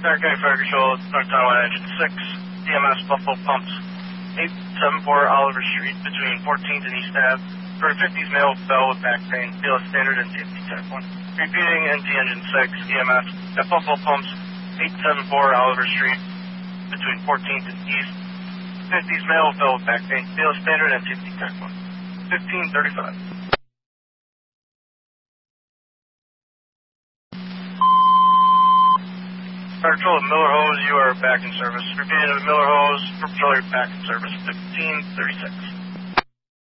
Stark County Fire Control, North Taiwan Engine 6, DMS Buffalo Pumps, 874 Oliver Street between 14th and East Ave. For 50s male fell with back pain, feel standard and safety type 1. Repeating NT Engine 6, DMS at Buffalo Pumps, 874 Oliver Street between 14th and East. 50s male fell with back pain, feel standard and safety type 1. 1535. Fire Patrol at Miller Hose, you are back in service. Repeating at Miller Hose, Patrol, you're back in service. 1536.